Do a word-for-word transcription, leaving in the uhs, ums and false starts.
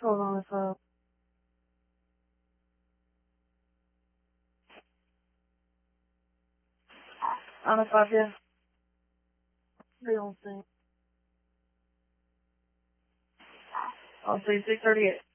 Hold on a sec. On a five, yeah. They don't think. I'll say six thirty-eight.